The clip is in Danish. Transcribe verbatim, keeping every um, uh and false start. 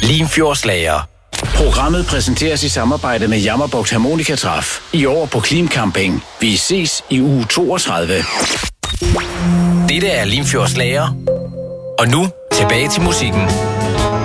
Limfjordslager. Programmet præsenteres i samarbejde med Jammerbugt Harmonikatræf. I år på Klimcamping. Vi ses i uge toogtredive. Dette er Limfjordslager. Og nu tilbage til musikken.